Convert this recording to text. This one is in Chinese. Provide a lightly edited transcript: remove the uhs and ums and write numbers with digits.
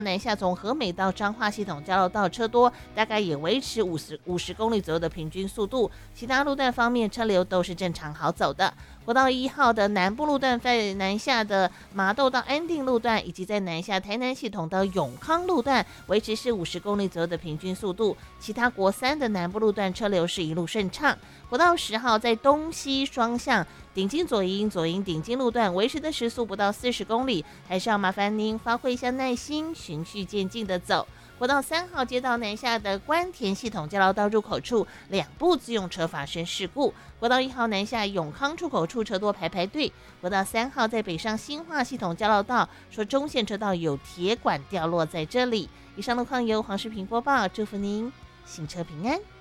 南下从和美到彰化系统交流道车多，大概也维持50公里左右的平均速度。其他路段方面，车流都是正常好走的。国道1号的南部路段，在南下的麻豆到安定路段，以及在南下台南系统到永康路段，维持是50公里左右的平均速度。其他国3的南部路段车流是一路顺畅。国道10号在东西双向顶金左营顶金路段维持的时速不到40公里，还是要麻烦您发挥一下耐心，循序渐进的走。国道3号接到南下的关田系统交流道入口处，2部自用车发生事故。国道1号南下永康出口处车多排队。国道3号在北上新化系统交流道，说中线车道有铁管掉落在这里。以上路况由黄世平播报，祝福您行车平安。